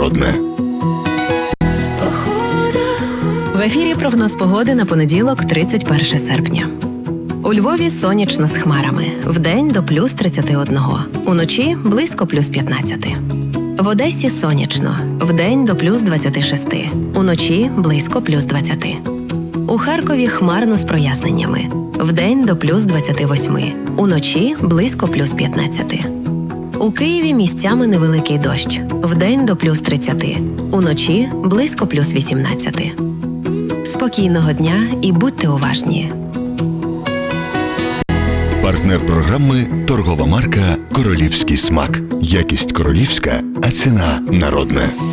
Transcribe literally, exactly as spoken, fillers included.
народне. В ефірі прогноз погоди на понеділок, тридцять перше серпня. У Львові сонячно з хмарами. Вдень до плюс тридцять один. Уночі близько плюс п'ятнадцять. В Одесі сонячно. Вдень до плюс двадцять шість. Уночі близько плюс двадцять. У Харкові хмарно з проясненнями. Вдень до плюс двадцять вісім. Уночі близько плюс п'ятнадцять. У Києві місцями невеликий дощ. Вдень до плюс тридцять. Уночі близько плюс вісімнадцять. Спокійного дня і будьте уважні. Партнер програми – торгова марка «Королівський смак». Якість королівська, а ціна народна.